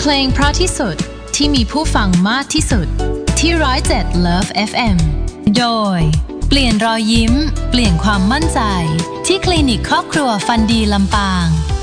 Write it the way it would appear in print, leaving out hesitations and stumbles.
เพลงเพราะที่สุดที่มีผู้ฟังมากที่สุดที่107 Love FM โดยเปลี่ยนรอยยิ้มเปลี่ยนความมั่นใจที่คลินิกครอบครัวฟันดีลำปาง